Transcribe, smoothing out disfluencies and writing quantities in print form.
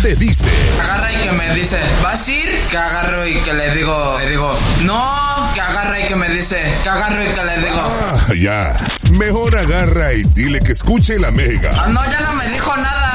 te dice. Agarra y que me dice, ¿vas a ir? Que agarro y que le digo, no, que agarra y que me dice, que agarro y que le digo. Ya. Mejor agarra y dile que escuche la Mega. No, ya no me dijo nada.